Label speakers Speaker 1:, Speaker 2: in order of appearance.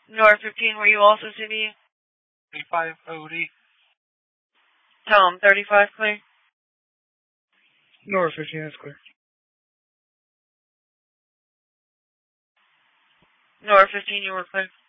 Speaker 1: North 15, were you also CB?
Speaker 2: 35 OD.
Speaker 1: Tom, 35 clear?
Speaker 3: North 15, that's clear.
Speaker 1: North 15, you were clear?